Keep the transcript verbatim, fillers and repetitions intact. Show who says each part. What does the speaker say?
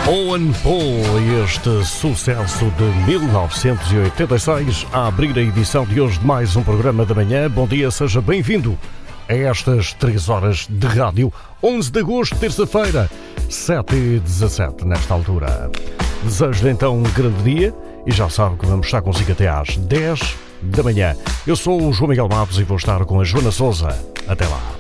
Speaker 1: Owen Paul e este sucesso de mil novecentos e oitenta e seis a abrir a edição de hoje de mais um programa da manhã. Bom dia, seja bem-vindo a estas três horas de rádio. onze de agosto, terça-feira, sete e dezassete nesta altura. Desejo-lhe então um grande dia e já sabe que vamos estar consigo até às dez da manhã. Eu sou o João Miguel Matos e vou estar com a Joana Sousa. Até lá.